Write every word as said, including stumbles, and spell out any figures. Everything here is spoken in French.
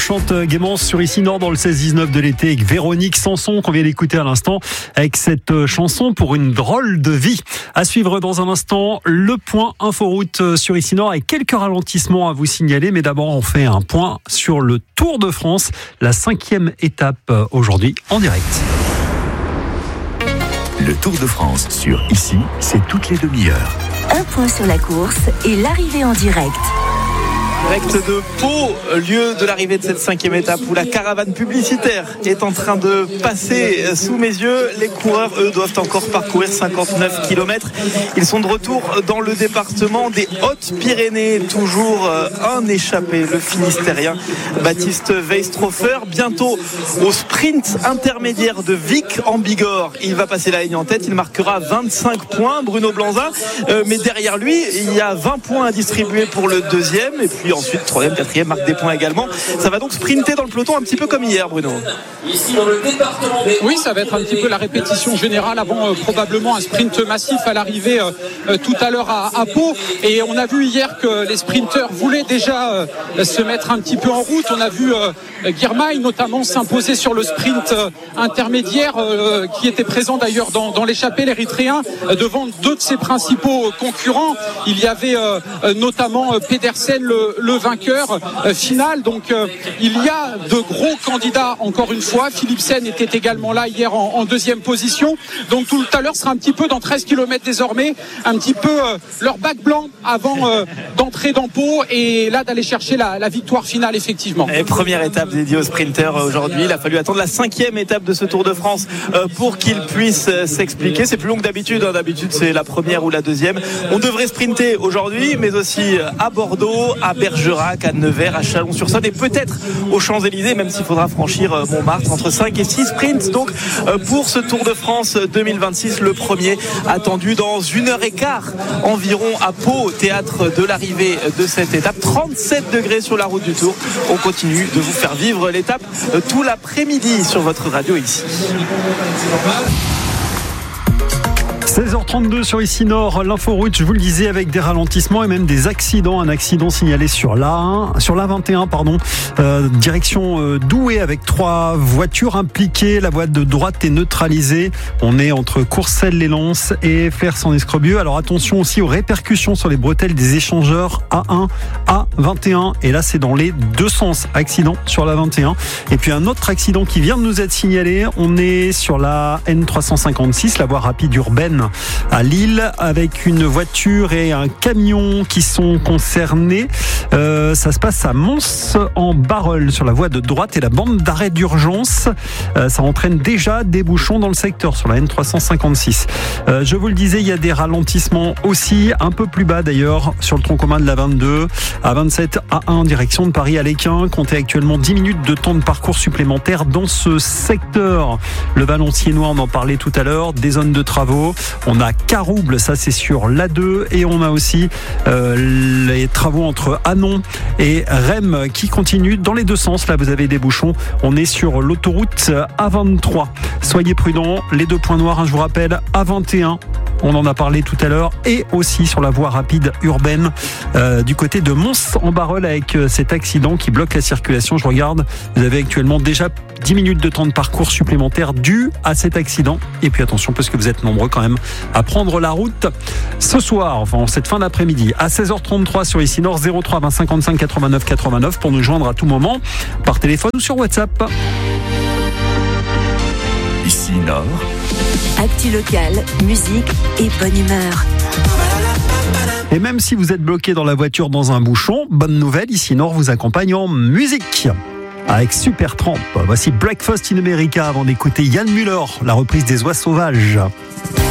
chante gaiement sur Ici Nord dans le seize dix-neuf de l'été avec Véronique Sanson qu'on vient d'écouter à l'instant avec cette chanson pour une drôle de vie. À suivre dans un instant le point inforoute sur Ici Nord avec quelques ralentissements à vous signaler. Mais d'abord on fait un point sur le Tour de France, la cinquième étape aujourd'hui en direct. Le Tour de France sur Ici, c'est toutes les demi-heures. Un point sur la course et l'arrivée en direct. Direct de Pau, lieu de l'arrivée de cette cinquième étape où la caravane publicitaire est en train de passer sous mes yeux. Les coureurs, eux, doivent encore parcourir cinquante-neuf kilomètres. Ils sont de retour dans le département des Hautes-Pyrénées. Toujours un échappé, le Finistérien Baptiste Weistrofer. Bientôt au sprint intermédiaire de Vic en Bigorre. Il va passer la ligne en tête. Il marquera vingt-cinq points, Bruno Blanza. Euh, mais derrière lui, il y a vingt points à distribuer pour le deuxième. Et puis ensuite, troisième, quatrième, marque des points également. Ça va donc sprinter dans le peloton un petit peu comme hier, Bruno. Oui, ça va être un petit peu la répétition générale avant euh, probablement un sprint massif à l'arrivée euh, euh, tout à l'heure à, à Pau. Et on a vu hier que les sprinteurs voulaient déjà euh, se mettre un petit peu en route. On a vu euh, Girmay notamment s'imposer sur le sprint euh, intermédiaire euh, qui était présent d'ailleurs dans, dans l'échappée, l'Érythréen, euh, devant deux de ses principaux concurrents. Il y avait euh, notamment euh, Pedersen, le, le vainqueur euh, final. Donc euh, il y a de gros candidats encore une fois. Philipsen était également là hier en, en deuxième position. Donc tout à l'heure sera un petit peu dans treize kilomètres désormais, un petit peu euh, leur bac blanc avant euh, d'entrer dans Pau et là d'aller chercher la, la victoire finale effectivement. Et première étape dédiée aux sprinters aujourd'hui. Il a fallu attendre la cinquième étape de ce Tour de France euh, pour qu'il puisse euh, s'expliquer. C'est plus long que d'habitude. Hein. D'habitude c'est la première ou la deuxième. On devrait sprinter aujourd'hui, mais aussi à Bordeaux, à Bergerac, à Nevers, à Chalon-sur-Saône et peut-être aux Champs-Élysées, même s'il faudra franchir euh, Montmartre. Entre cinq et six sprints donc euh, pour ce Tour de France deux mille vingt-six, le premier attendu dans une heure et quart environ à Pau, théâtre de l'arrivée de cette étape. trente-sept degrés sur la route du Tour. On continue de vous faire vivre l'étape euh, tout l'après-midi sur votre radio ici. seize heures trente-deux sur Ici Nord, l'inforoute, je vous le disais, avec des ralentissements et même des accidents. Un accident signalé sur l'A un, sur l'A vingt et un, pardon, euh, direction euh, Douai avec trois voitures impliquées. La voie de droite est neutralisée. On est entre Courcelles-les-Lances et Flers-en-Escrebieux. Alors attention aussi aux répercussions sur les bretelles des échangeurs A un, A vingt et un. Et là, c'est dans les deux sens. Accident sur l'A vingt et un. Et puis un autre accident qui vient de nous être signalé. On est sur la N trois cent cinquante-six, la voie rapide urbaine à Lille, avec une voiture et un camion qui sont concernés. Euh, ça se passe à Mons-en-Barœul sur la voie de droite et la bande d'arrêt d'urgence. Euh, ça entraîne déjà des bouchons dans le secteur sur la N trois cent cinquante-six. Euh, je vous le disais, il y a des ralentissements aussi, un peu plus bas d'ailleurs, sur le tronc commun de la vingt-deux, à vingt-sept A un, direction de Paris à l'Équin. Comptez actuellement dix minutes de temps de parcours supplémentaire dans ce secteur. Le Valenciennois, on en parlait tout à l'heure, des zones de travaux. On a Carouble, ça c'est sur l'A deux, et on a aussi euh, les travaux entre Anon et Rem qui continuent dans les deux sens. Là vous avez des bouchons, on est sur l'autoroute A vingt-trois. Soyez prudents, les deux points noirs, hein, je vous rappelle, A vingt et un. On en a parlé tout à l'heure, et aussi sur la voie rapide urbaine euh, du côté de Mons-en-Barœul avec euh, cet accident qui bloque la circulation. Je regarde, vous avez actuellement déjà dix minutes de temps de parcours supplémentaire dû à cet accident. Et puis attention, parce que vous êtes nombreux quand même à prendre la route ce soir, enfin en cette fin d'après-midi, à seize heures trente-trois sur Ici Nord, zéro trois vingt cinquante-cinq quatre-vingt-neuf quatre-vingt-neuf pour nous joindre à tout moment par téléphone ou sur WhatsApp. Ici Nord. Actu local, musique et bonne humeur. Et même si vous êtes bloqué dans la voiture dans un bouchon, bonne nouvelle, Ici Nord vous accompagne en musique avec Supertramp. Voici Breakfast in America avant d'écouter Yann Müller, la reprise des Oies sauvages.